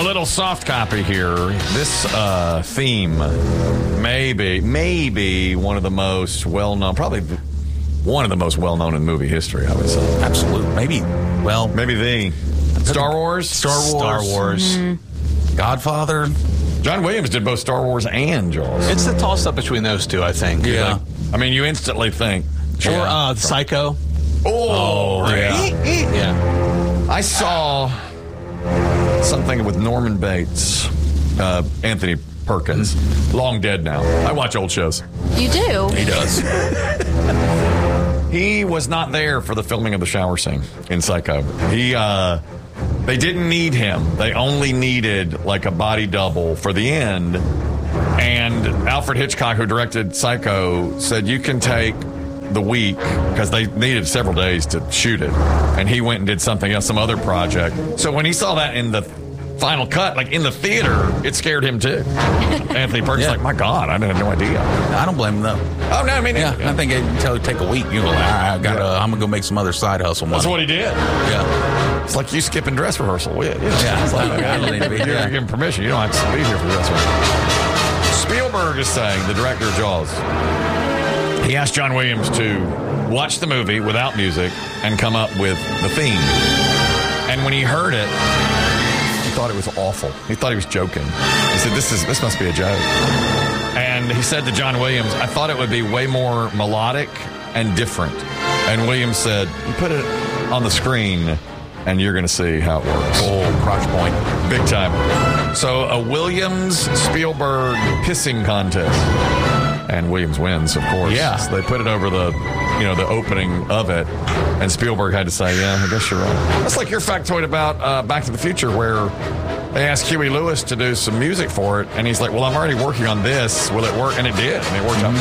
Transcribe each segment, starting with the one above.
little soft copy here. This theme maybe one of the most well-known, probably one of the most well-known in movie history, I would say. Absolutely. Maybe the Star Wars. Mm-hmm. Godfather. John Williams did both Star Wars and Jaws. It's the toss-up between those two, I think. Yeah. I mean, you instantly think. Or Psycho. Oh, yeah. Yeah. I saw something with Norman Bates, Anthony Perkins, long dead now. I watch old shows. You do? He does. He was not there for the filming of the shower scene in Psycho. They didn't need him. They only needed like a body double for the end. And Alfred Hitchcock, who directed Psycho, said you can take the week, because they needed several days to shoot it, and he went and did something else, some other project. So when he saw that in the final cut, like in the theater, it scared him too. Anthony Perkins, like, my God, I had no idea. I don't blame him though. Oh no, I mean, I think it'd take a week. You know, I'm gonna go make some other side hustle money. That's what he did. Yeah, it's like you skipping dress rehearsal. Yeah. It's like, I don't need to be here. You're giving permission. You don't have to be here for the dress rehearsal. Spielberg is saying, the director of Jaws, he asked John Williams to watch the movie without music and come up with the theme. And when he heard it, he thought it was awful. He thought he was joking. He said, this must be a joke. And he said to John Williams, I thought it would be way more melodic and different. And Williams said, you put it on the screen and you're going to see how it works. Oh, crotch point. Big time. So a Williams-Spielberg pissing contest. And Williams wins, of course. Yeah. So they put it over the opening of it, and Spielberg had to say, yeah, I guess you're right. That's like your factoid about Back to the Future, where they asked Huey Lewis to do some music for it, and he's like, well, I'm already working on this. Will it work? And it did, and it worked out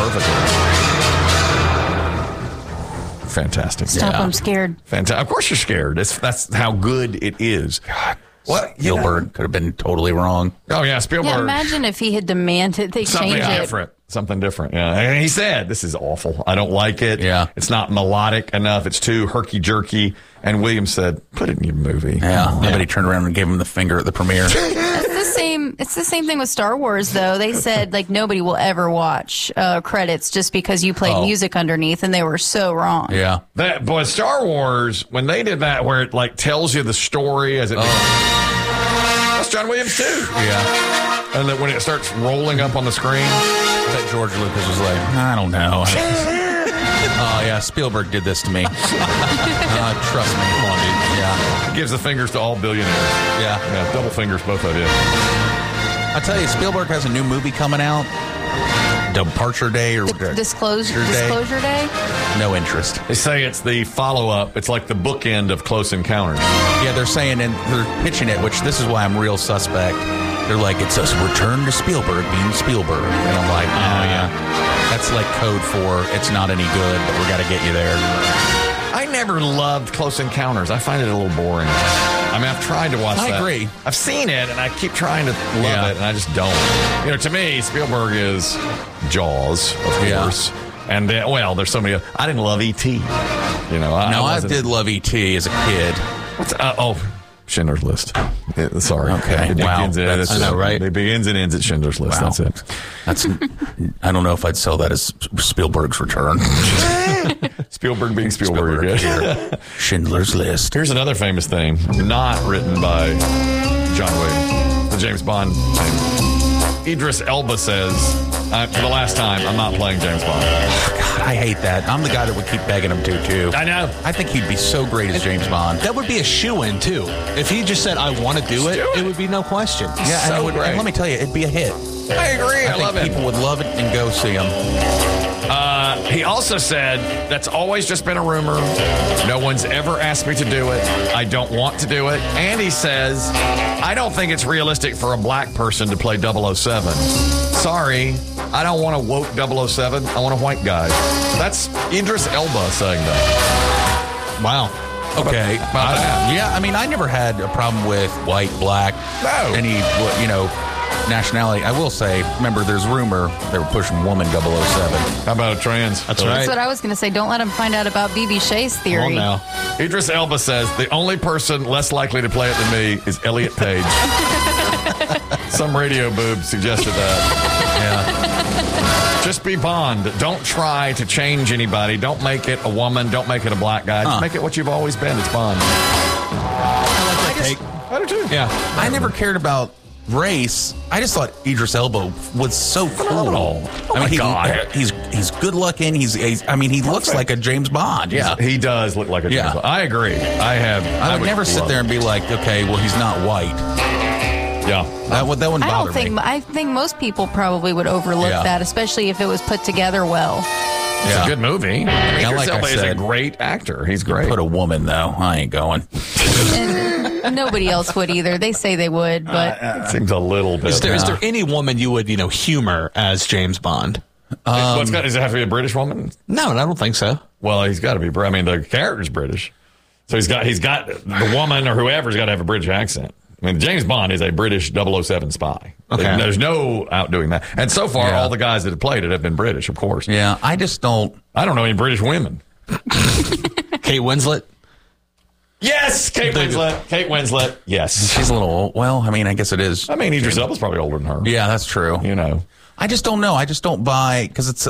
perfectly. Fantastic. Stop, I'm scared. Fantastic. Of course you're scared. That's how good it is. God. What? Spielberg could have been totally wrong. Oh, yeah, Spielberg. Yeah, imagine if he had demanded they change it. Something different, yeah. And he said, this is awful. I don't like it. Yeah. It's not melodic enough. It's too herky-jerky. And Williams said, put it in your movie. Yeah. I bet he turned around and gave him the finger at the premiere. It's the same thing with Star Wars, though. They said, like, nobody will ever watch credits just because you played music underneath, and they were so wrong. Yeah. But Star Wars, when they did that, where it, like, tells you the story as it... That's John Williams, too. Yeah. And then when it starts rolling up on the screen... I bet George Lucas was like, I don't know. Oh, yeah, Spielberg did this to me. Trust me. Come on, dude. Yeah. He gives the fingers to all billionaires. Yeah. Double fingers, both of you. I tell you, Spielberg has a new movie coming out. Departure Day or Disclosure Day? No interest. They say it's the follow-up. It's like the bookend of Close Encounters. Yeah, they're saying, and they're pitching it, which this is why I'm real suspect. They're like, it's a return to Spielberg being Spielberg. And I'm like, oh, yeah. That's like code for it's not any good, but we got to get you there. I never loved Close Encounters. I find it a little boring. I mean, I've tried to watch that. I agree. I've seen it, and I keep trying to love it, and I just don't. To me, Spielberg is Jaws, of course. And then, there's so many. I didn't love E.T. I did love E.T. as a kid. Schindler's List. Sorry. Okay. Wow. I know, right? It begins and ends at Schindler's List. Wow. That's it. I don't know if I'd sell that as Spielberg's return. Spielberg being Spielberg. Here. Schindler's List. Here's another famous thing, not written by John Williams, the James Bond thing. Idris Elba says, for the last time, I'm not playing James Bond. God, I hate that. I'm the guy that would keep begging him to, too. I know. I think he'd be so great as James Bond. That would be a shoo-in, too. If he just said, I want to do it, it would be no question. Yeah, so and let me tell you, it'd be a hit. I agree. I love it. People would love it and go see him. He also said, that's always just been a rumor. No one's ever asked me to do it. I don't want to do it. And he says, I don't think it's realistic for a black person to play 007. Sorry, I don't want a woke 007. I want a white guy. That's Idris Elba saying that. Wow. Okay. Yeah, I mean, I never had a problem with white, black, any, nationality. I will say, remember, there's rumor they were pushing woman 007. How about a trans? That's right. That's what I was going to say. Don't let him find out about B.B. Shea's theory. now. Idris Elba says, the only person less likely to play it than me is Elliot Page. Some radio boob suggested that. Yeah. Just be Bond. Don't try to change anybody. Don't make it a woman. Don't make it a black guy. Just make it what you've always been. It's Bond. I do too. Yeah. I never cared about race. I just thought Idris Elba was so cool. Phenomenal. Oh my God. He's good looking. He looks like a James Bond. Yeah. He does look like a James Bond. I agree. I would never sit there and be like, okay, well, he's not white. Yeah. That wouldn't bother me. I think most people probably would overlook that, especially if it was put together well. It's a good movie. Idris Elba is a said, great actor. He's great. Put a woman, though. I ain't going. And nobody else would either. They say they would, but it seems a little bit. Is there any woman you would humor as James Bond? Does it have to be a British woman? No, I don't think so. Well, he's got to be. I mean, the character's British, so he's got the woman or whoever's got to have a British accent. I mean, James Bond is a British 007 spy. Okay. There's no outdoing that. And so far, all the guys that have played it have been British, of course. Yeah, I don't know any British women. Kate Winslet? Yes, Kate Winslet. Yes. She's a little old. Well, I mean, I guess it is. I mean, Idris Elba's probably older than her. Yeah, that's true. I just don't know. I just don't buy, because it's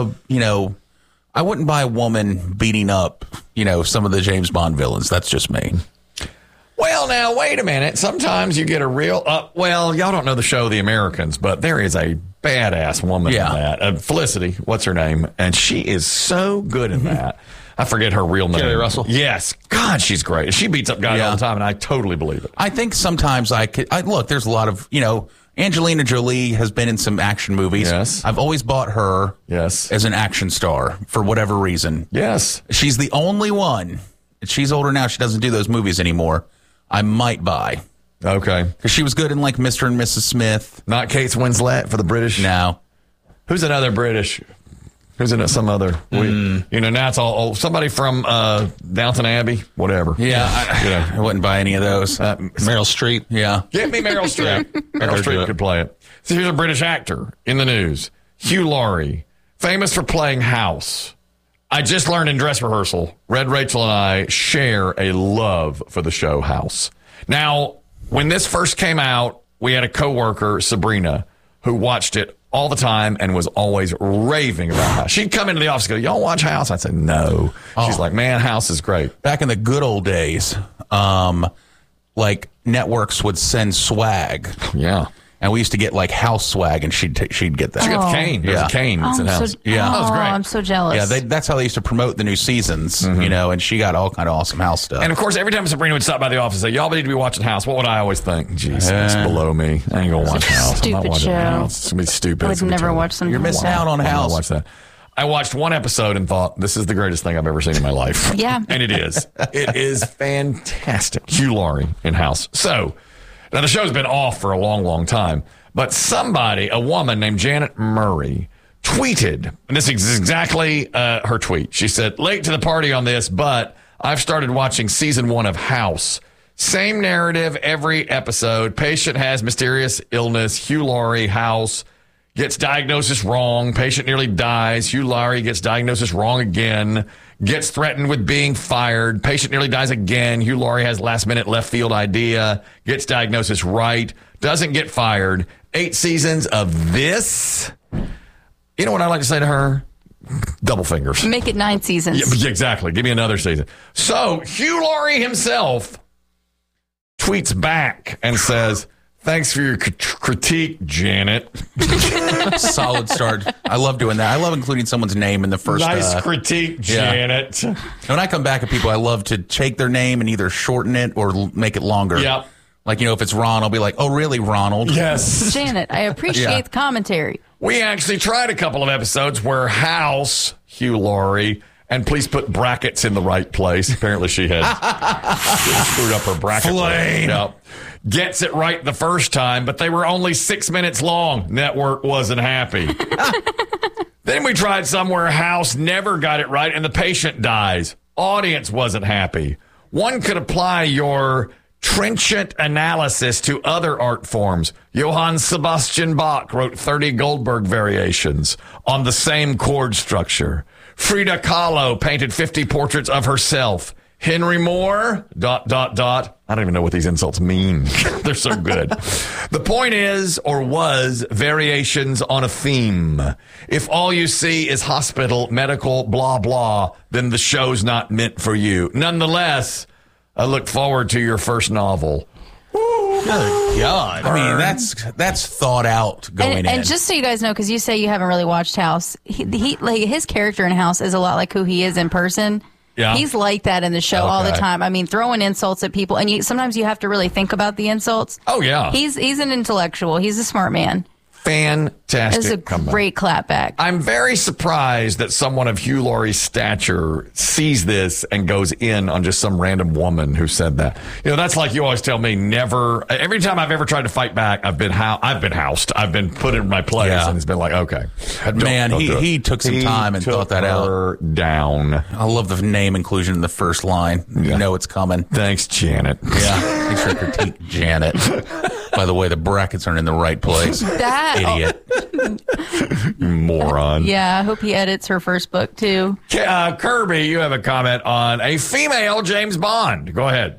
I wouldn't buy a woman beating up, some of the James Bond villains. That's just me. Well, now, wait a minute. Sometimes you get a real, y'all don't know the show The Americans, but there is a badass woman in that. Felicity, what's her name? And she is so good in that. I forget her real name. Kerry Russell? Yes. God, she's great. She beats up guys all the time, and I totally believe it. I think sometimes look, there's a lot of, Angelina Jolie has been in some action movies. Yes. I've always bought her as an action star for whatever reason. Yes. She's the only one. She's older now. She doesn't do those movies anymore. I might buy. Okay. Because she was good in like Mr. and Mrs. Smith. Not Kate Winslet for the British? No. Who's another British? Who's in it? Some other? Now it's all somebody from Downton Abbey, whatever. Yeah. I wouldn't buy any of those. Meryl Streep. Yeah. Give me Meryl Streep. Meryl Streep could play it. So here's a British actor in the news. Hugh Laurie, famous for playing House. I just learned in dress rehearsal, Red Rachel and I share a love for the show House. Now, when this first came out, we had a coworker, Sabrina, who watched it all the time and was always raving about House. She'd come into the office and go, y'all watch House? I'd say, no. She's like, man, House is great. Back in the good old days, like networks would send swag. Yeah. And we used to get like House swag, and she'd get that. She got the cane. There's a cane that's in House. Yeah. That was great. I'm so jealous. Yeah, that's how they used to promote the new seasons, and she got all kind of awesome House stuff. And of course, every time Sabrina would stop by the office and say, y'all need to be watching House, what would I always think? Jeez, that's below me. I ain't going to watch House. I'm not Stupid watching show. House. It's going to be stupid. I would never watch something. You're missing out on House. Watch that. I watched one episode and thought, this is the greatest thing I've ever seen in my life. Yeah. And it is. It is fantastic. Hugh Laurie in House. So, now the show's been off for a long, long time. But a woman named Janet Murray, tweeted, and this is exactly her tweet. She said, late to the party on this, but I've started watching season 1 of House. Same narrative every episode. Patient has mysterious illness. Hugh Laurie, House, gets diagnosis wrong. Patient nearly dies. Hugh Laurie gets diagnosis wrong again. Gets threatened with being fired. Patient nearly dies again. Hugh Laurie has last-minute left-field idea. Gets diagnosis right. Doesn't get fired. 8 seasons of this. You know what I like to say to her? Double fingers. Make it 9 seasons. Yeah, exactly. Give me another season. So Hugh Laurie himself tweets back and says, thanks for your critique, Janet. Solid start. I love doing that. I love including someone's name in the first. Nice critique, Janet. Yeah. When I come back at people, I love to take their name and either shorten it or make it longer. Yep. Like, if it's Ron, I'll be like, oh, really, Ronald? Yes. Janet, I appreciate the commentary. We actually tried a couple of episodes where House, Hugh Laurie, and please put brackets in the right place. Apparently she had screwed up her bracket. Flame. Yep. Gets it right the first time, but they were only 6 minutes long. Network wasn't happy. Then we tried somewhere House never got it right, and the patient dies. Audience wasn't happy. One could apply your trenchant analysis to other art forms. Johann Sebastian Bach wrote 30 Goldberg variations on the same chord structure. Frida Kahlo painted 50 portraits of herself. Henry Moore, ... I don't even know what these insults mean. They're so good. The point is, or was, variations on a theme. If all you see is hospital, medical, blah, blah, then the show's not meant for you. Nonetheless, I look forward to your first novel. Oh, God. I mean, that's thought out going in. And just so you guys know, because you say you haven't really watched House, he like his character in House is a lot like who he is in person. Yeah. He's like that in the show all the Okay. time. I mean, throwing insults at people, and sometimes you have to really think about the insults. Oh, yeah. He's an intellectual. He's a smart man. Fantastic. It's a comeback. great clapback. I'm very surprised that someone of Hugh Laurie's stature sees this and goes in on just some random woman who said that. You know, that's like you always tell me, never. Every time I've ever tried to fight back, I've been housed. I've been put in my place, Yeah. and it's been like, okay. Man, Don't do it. he took some time and took thought that out. her down. I love the name inclusion in the first line. You know it's coming. Thanks, Janet. Yeah. Make sure to critique Janet. By the way, the brackets aren't in the right place. Idiot. You moron. Yeah, I hope he edits her first book too. Kirby, you have a comment on a female James Bond. Go ahead.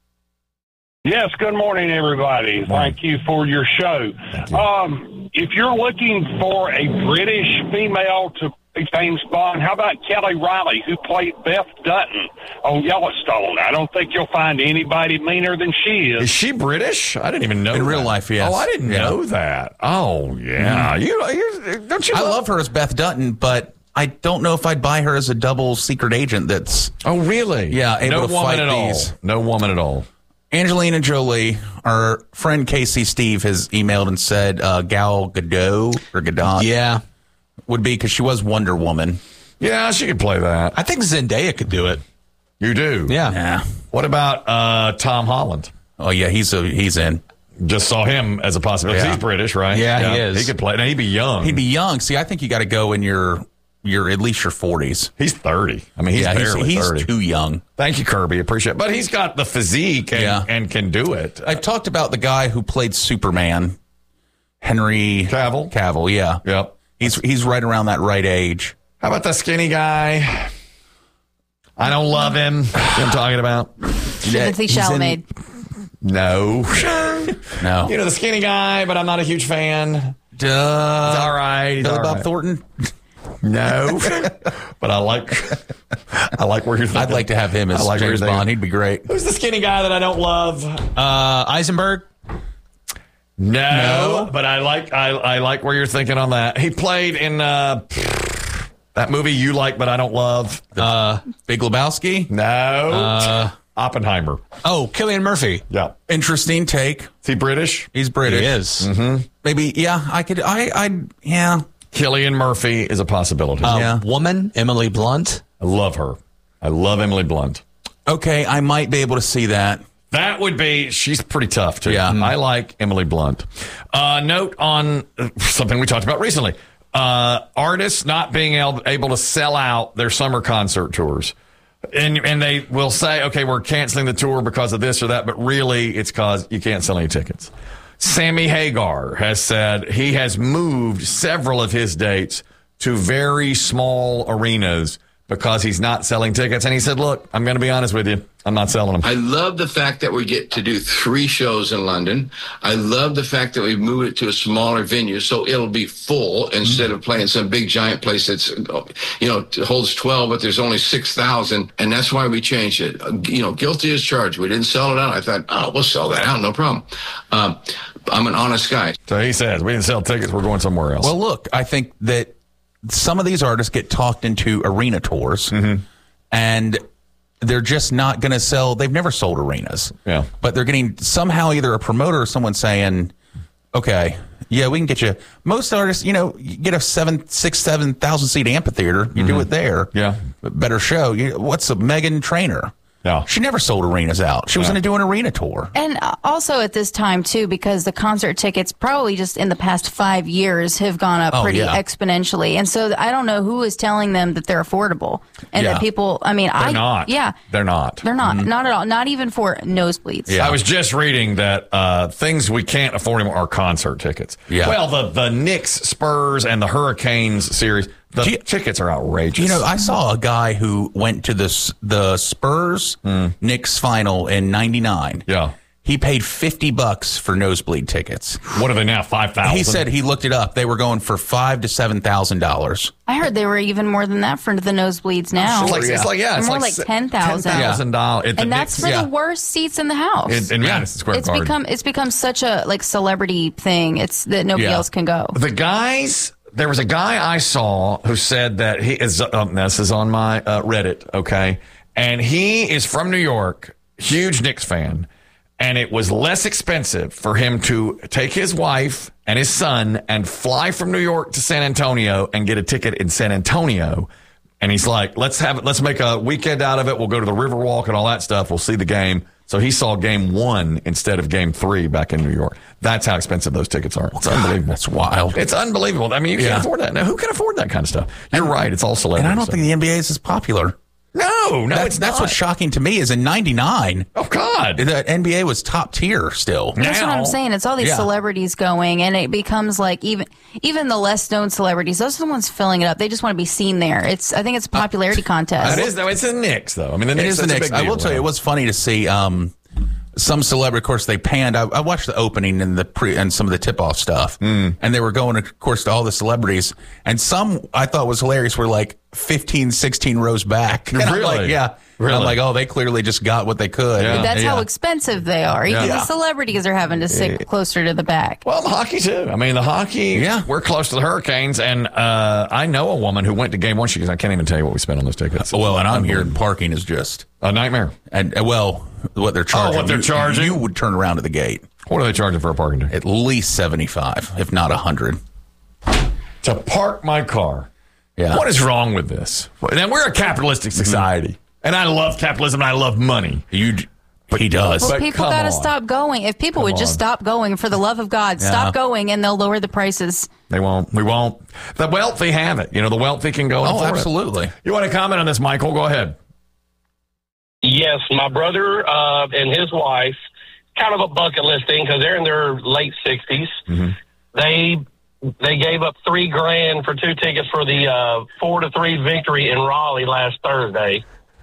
Yes, good morning, everybody. Thank you for your show. If you're looking for a British female to play James Bond, how about Kelly Riley, who played Beth Dutton on Yellowstone? I don't think you'll find anybody meaner than she Is is. she British? I didn't even know In that. real life, yes. Oh, I didn't Yeah. know that. Oh, yeah. Don't you I love her as Beth Dutton, but I don't know if I'd buy her as a double secret agent that's Oh, really? Yeah, able no to woman fight at these. all. No woman at all. Angelina Jolie. Our friend Casey Steve has emailed and said Gal Gadot or Gadot Yeah. would be because she was Wonder Woman. Yeah, she could play that. I think Zendaya could do it. You do? Yeah. Yeah. What about Tom Holland? Oh yeah, he's in. Just saw him as a possibility. Yeah. He's British, right? Yeah, he is. He could play. Now, he'd be young. He'd be young. See, I think you got to go in your at least your 40s. He's 30. I mean, he's barely he's 30. too young. Thank you, Kirby. Appreciate it. But he's got the physique and can do it. I've talked about the guy who played Superman, Henry Cavill? Yeah. Yep. He's right around that right age. How about the skinny guy? I don't love him. You know what I'm talking about? Timothy He's in- Chalamet. No. No. You know, the skinny guy, but I'm not a huge fan. Duh. He's all right. He's Billy all Bob right. Thornton. No. But I like where you're thinking. I'd like to have him as I like where James you're thinking. Bond. He'd be great. Who's the skinny guy that I don't love? Eisenberg? No. But I like where you're thinking on that. He played in that movie you like, but I don't love. Big Lebowski. No. Oppenheimer. Oh, Cillian Murphy. Yeah. Interesting take. Is he British? He's British. He is. Maybe. Yeah. I could. Yeah. Killian Murphy is a possibility. Yeah. Woman, Emily Blunt. I love her. I love Emily Blunt. Okay. I might be able to see that. That would be, she's pretty tough, too. Yeah. I like Emily Blunt. Note on something we talked about recently. Artists not being able to sell out their summer concert tours. And they will say, okay, we're canceling the tour because of this or that, but really it's because you can't sell any tickets. Sammy Hagar has said he has moved several of his dates to very small arenas because he's not selling tickets. And he said, look, I'm going to be honest with you. I'm not selling them. I love the fact that we get to do 3 shows in London. I love the fact that we've moved it to a smaller venue, so it'll be full instead of playing some big giant place that's, holds 12, but there's only 6,000. And that's why we changed it. Guilty as charged. We didn't sell it out. I thought, we'll sell that out. No problem. I'm an honest guy. So he says, we didn't sell tickets. We're going somewhere else. Well, look, I think that some of these artists get talked into arena tours, and they're just not going to sell. They've never sold arenas. Yeah. But they're getting somehow either a promoter or someone saying, okay, yeah, we can get you. Most artists, you get a 7,000 seat amphitheater. You do it there. Yeah. Better show. What's a Meghan Trainor? Yeah. She never sold arenas out. She was going to do an arena tour. And also at this time, too, because the concert tickets probably just in the past 5 years have gone up pretty exponentially. And so I don't know who is telling them that they're affordable. And that people, they're not. Yeah. They're not. They're not. Not at all. Not even for nosebleeds. Yeah. I was just reading that things we can't afford anymore are concert tickets. Yeah. Well, the Knicks, Spurs, and the Hurricanes series, The tickets are outrageous. You know, I saw a guy who went to the Spurs Knicks final in '99. Yeah. He paid $50 for nosebleed tickets. What are they now? 5,000. He said he looked it up. They were going for $5,000 to $7,000. I heard they were even more than that for the nosebleeds now. It's more like $10,000. $10,000. And that's for the worst seats in the house. In Madison Square Garden. It's become such a celebrity thing. It's that nobody else can go. The guys. There was a guy I saw who said that he is. This is on my Reddit, okay, and he is from New York, huge Knicks fan. And it was less expensive for him to take his wife and his son and fly from New York to San Antonio and get a ticket in San Antonio. And he's like, let's make a weekend out of it. We'll go to the Riverwalk and all that stuff. We'll see the game. So he saw game 1 instead of game 3 back in New York. That's how expensive those tickets are. It's unbelievable. That's wild. It's unbelievable. I mean, you can't afford that. Now, who can afford that kind of stuff? You're right. It's all celebrity. And I don't think the NBA is as popular. No, that's what's shocking to me is in '99. Oh God, the NBA was top tier still. That's what I'm saying. It's all these celebrities going, and it becomes like even the less known celebrities. Those are the ones filling it up. They just want to be seen there. I think it's a popularity contest. It is though. It's the Knicks though. I mean, the Knicks. It is the Knicks. I will tell you, it was funny to see. Some celebrity, of course, they panned. I watched the opening and and some of the tip-off stuff, and they were going, of course, to all the celebrities. And some I thought was hilarious were like 15, 16 rows back. And really? I'm like, yeah. Really? I'm like, oh, they clearly just got what they could. Yeah. That's how expensive they are. Even the celebrities are having to sit closer to the back. Well, the hockey too. I mean, the hockey. We're close to the Hurricanes, and I know a woman who went to game 1. She goes, I can't even tell you what we spent on those tickets. Well, and I'm here. Parking is just a nightmare. And what they're charging. What they're charging? You would turn around at the gate. What are they charging for a parking ticket? At least $75, if not $100. To park my car. Yeah. What is wrong with this? And we're a capitalistic society. And I love capitalism and I love money. He does. Well, people got to stop going. If people would just stop going, for the love of God, stop going, and they'll lower the prices. They won't. We won't. The wealthy have it. You know, the wealthy can go. Oh, absolutely. You want to comment on this, Michael? Go ahead. Yes, my brother and his wife, kind of a bucket list thing because they're in their late 60s. Mm-hmm. They gave up $3,000 for 2 tickets for the 4-3 victory in Raleigh last Thursday.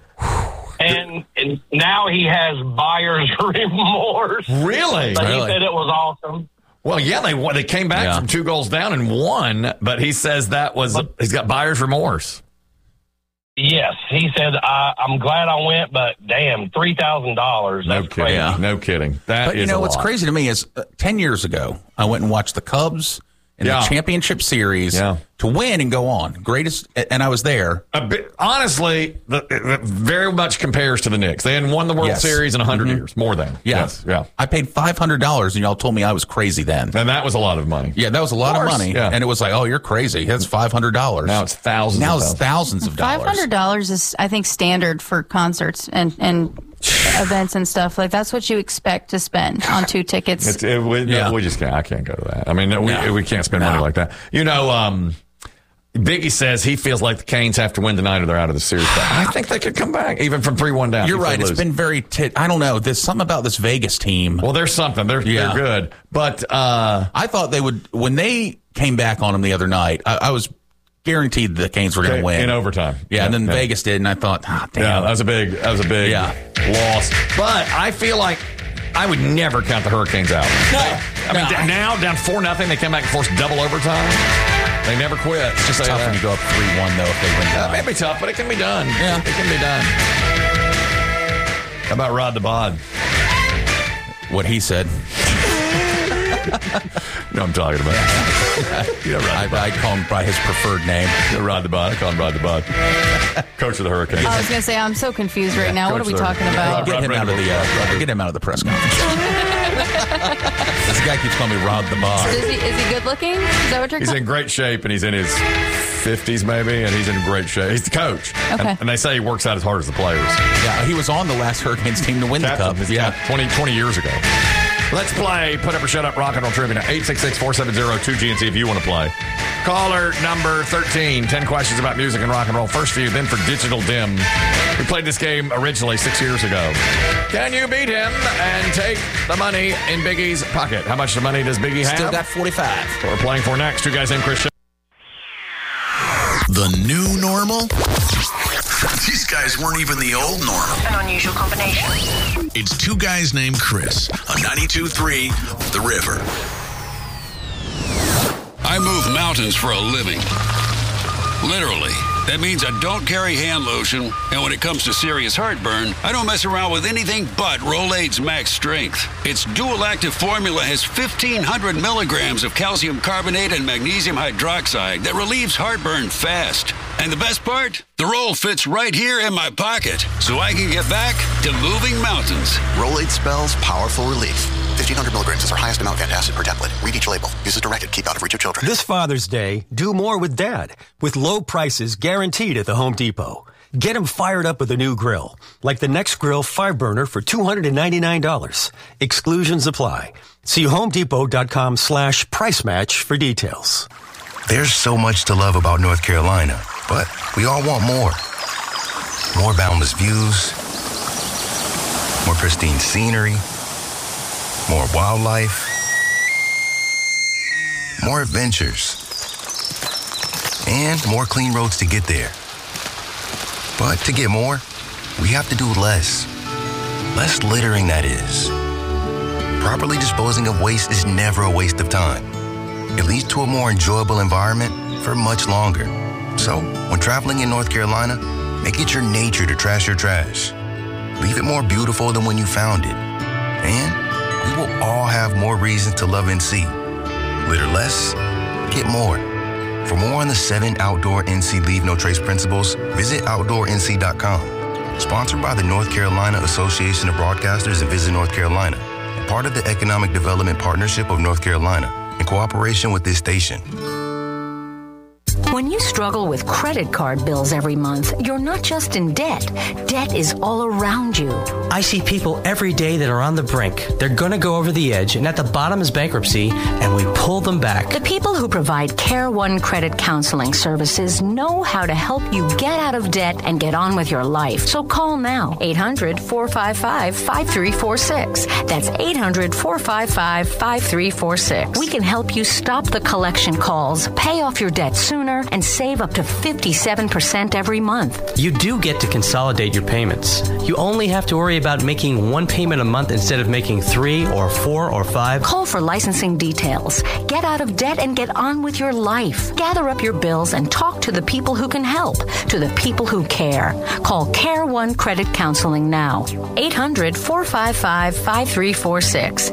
And now he has buyer's remorse. Really? But he said it was awesome. Well, yeah, they came back from 2 goals down and won, but he says he's got buyer's remorse. Yes, he said, I'm glad I went, but damn, $3,000. No kidding. Yeah. No kidding. But you know what's crazy to me is 10 years ago, I went and watched the Cubs in the championship series to win and go on. Greatest, and I was there. Honestly, it very much compares to the Knicks. They hadn't won the World Series in 100 years, more than. Yes. Yeah. I paid $500, and y'all told me I was crazy then. And that was a lot of money. Yeah, that was a lot of money. Yeah. And it was like, oh, you're crazy. That's $500. Now it's thousands. Now it's thousands of dollars. $500 is, I think, standard for concerts and events and stuff. Like, that's what you expect to spend on 2 tickets. We just can't. I can't go to that. I mean, we can't spend money like that. You know, Biggie says he feels like the Canes have to win tonight or they're out of the series. But I think they could come back, even from 3-1 down. You're right. It's been very I don't know. There's something about this Vegas team. Well, there's something. They're good. But I thought they would, when they came back on them the other night, I was guaranteed the Canes were going to win. In overtime. Yeah, and then Vegas did, and I thought, damn. Yeah, that was a big loss. But I feel like I would never count the Hurricanes out. No. I mean, now down 4-0, they come back and force double overtime. They never quit. It's just tough when you go up 3-1, though, if they win. It may be tough, but it can be done. Yeah. It can be done. How about Rod the Bod? What he said. You know what I'm talking about. I call him by his preferred name. Rod the Bod. I call him Rod the Bod. Coach of the Hurricanes. I was going to say, I'm so confused right now. What are we talking about? Get him out of the press conference. This guy keeps calling me Rod the Bod. Is he good looking? Is that what you're He's in great shape, and he's in his 50s maybe, and he's in great shape. He's the coach. Okay. And they say he works out as hard as the players. Yeah, he was on the last Hurricanes team to win the Cup. Yeah, 20 years ago. Let's play Put Up or Shut Up Rock and Roll Trivia. 866-470-2GNC if you want to play. Caller number 13. 10 questions about music and rock and roll. First for you, then for Digital Dim. We played this game originally 6 years ago. Can you beat him and take the money in Biggie's pocket? How much money does Biggie have? Still got 45. What we're playing for next. 2 Guys Named Chris. The new normal? These guys weren't even the old normal. An unusual combination. It's two guys named Chris on 92.3 The River. I move mountains for a living. Literally. That means I don't carry hand lotion, and when it comes to serious heartburn, I don't mess around with anything but Rolaids Max Strength. Its dual-active formula has 1,500 milligrams of calcium carbonate and magnesium hydroxide that relieves heartburn fast. And the best part? The roll fits right here in my pocket, so I can get back to moving mountains. Rolaids spells powerful relief. 1,500 milligrams is our highest amount of antacid per tablet. Read each label. Use as directed. Keep out of reach of children. This Father's Day, do more with Dad. With low prices guaranteed at the Home Depot. Get him fired up with a new grill. Like the Next Grill 5-burner for $299. Exclusions apply. See HomeDepot.com/price match for details. There's so much to love about North Carolina, but we all want more. More boundless views. More pristine scenery. More wildlife, more adventures, and more clean roads to get there. But to get more, we have to do less. Less littering, that is. Properly disposing of waste is never a waste of time. It leads to a more enjoyable environment for much longer. So, when traveling in North Carolina, make it your nature to trash your trash. Leave it more beautiful than when you found it. And we will all have more reasons to love NC. Litter less, get more. For more on the 7 outdoor NC Leave No Trace principles, visit OutdoorNC.com. Sponsored by the North Carolina Association of Broadcasters and Visit North Carolina. Part of the Economic Development Partnership of North Carolina, in cooperation with this station. When you struggle with credit card bills every month, you're not just in debt. Debt is all around you. I see people every day that are on the brink. They're going to go over the edge, and at the bottom is bankruptcy, and we pull them back. The people who provide Care One Credit Counseling Services know how to help you get out of debt and get on with your life. So call now, 800-455-5346. That's 800-455-5346. We can help you stop the collection calls, pay off your debt sooner, and save up to 57% every month. You do get to consolidate your payments. You only have to worry about making one payment a month instead of making 3 or 4 or 5. Call for licensing details. Get out of debt and get on with your life. Gather up your bills and talk to the people who can help, to the people who care. Call Care One Credit Counseling now. 800-455-5346.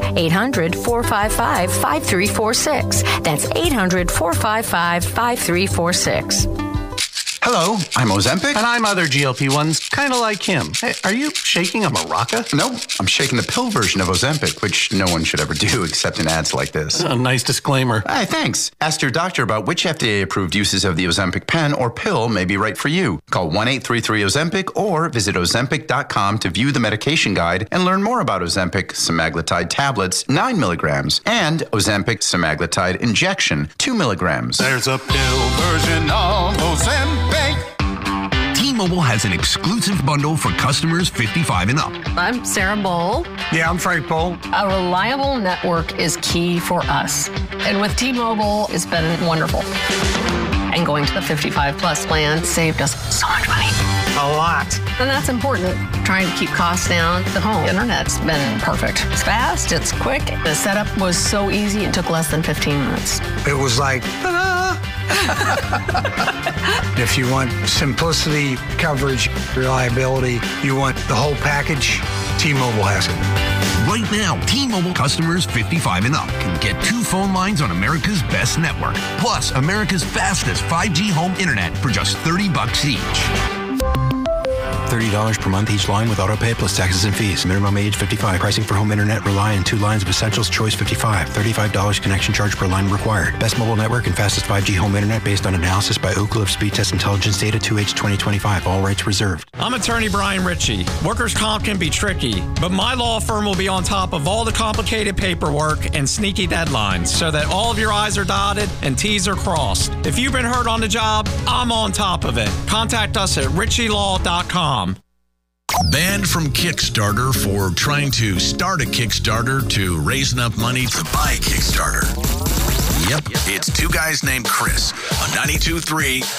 800-455-5346. That's 800-455-5346. Hello, I'm Ozempic. And I'm other GLP-1s, kind of like him. Hey, are you shaking a maraca? No, I'm shaking the pill version of Ozempic, which no one should ever do except in ads like this. A nice disclaimer. Hey, thanks. Ask your doctor about which FDA-approved uses of the Ozempic pen or pill may be right for you. Call 1-833-OZEMPIC or visit Ozempic.com to view the medication guide and learn more about Ozempic semaglutide tablets, 9 milligrams, and Ozempic semaglutide injection, 2 milligrams. There's a pill version of Ozempic. T-Mobile has an exclusive bundle for customers 55 and up. I'm Sarah Bowl. Yeah, I'm Frank Bowl. A reliable network is key for us. And with T-Mobile, it's been wonderful. And going to the 55 plus plan saved us so much money. A lot. And that's important. Trying to keep costs down. The home internet's been perfect. It's fast, it's quick. The setup was so easy, it took less than 15 minutes. It was like, ta-da! If you want simplicity, coverage, reliability, you want the whole package, T-Mobile has it. Right now, T-Mobile customers 55 and up can get 2 phone lines on America's best network, plus America's fastest 5G home internet for just $30 each. $30 per month each line with autopay plus taxes and fees. Minimum age 55. Pricing for home internet rely on 2 lines of essentials. Choice 55. $35 connection charge per line required. Best mobile network and fastest 5G home internet based on analysis by Ookla of Speed Test Intelligence data 2H 2025. All rights reserved. I'm attorney Brian Ritchie. Workers' comp can be tricky, but my law firm will be on top of all the complicated paperwork and sneaky deadlines so that all of your I's are dotted and T's are crossed. If you've been hurt on the job, I'm on top of it. Contact us at ritchielaw.com. Banned from Kickstarter for trying to start a Kickstarter to raise enough money to buy a Kickstarter. Yep, it's 2 guys named Chris on 92.3